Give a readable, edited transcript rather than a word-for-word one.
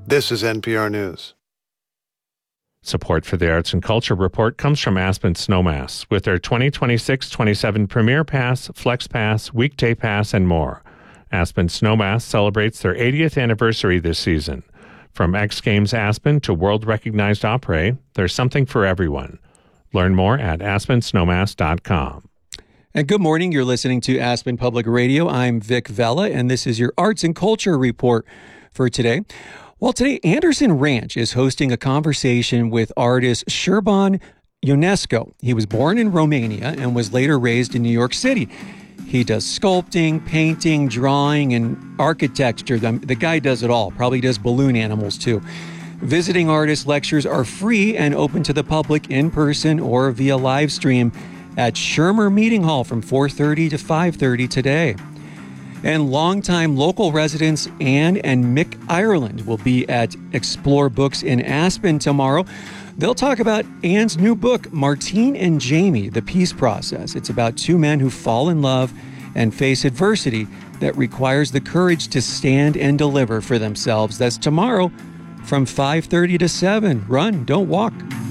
This is NPR News. Support for the Arts and Culture Report comes from Aspen Snowmass with their 2026-27 Premier Pass, Flex Pass, Weekday Pass, and more. Aspen Snowmass celebrates their 80th anniversary this season. From X Games Aspen to world-recognized opera, there's something for everyone. Learn more at aspensnowmass.com. And good morning. You're listening to Aspen Public Radio. I'm Vic Vella, and this is your Arts and Culture Report for today. Well, today, Anderson Ranch is hosting a conversation with artist Șerban Ionescu. He was born in Romania and was later raised in New York City. He does sculpting, painting, drawing, and architecture. The guy does it all. Probably does balloon animals, too. Visiting artist lectures are free and open to the public in person or via live stream at Shermer Meeting Hall from 4:30 to 5:30 today. And longtime local residents Anne and Mick Ireland will be at Explore Books in Aspen tomorrow. They'll talk about Anne's new book, Martine and Jamie, The Peace Process. It's about two men who fall in love and face adversity that requires the courage to stand and deliver for themselves. That's tomorrow from 5:30 to 7. Run, don't walk.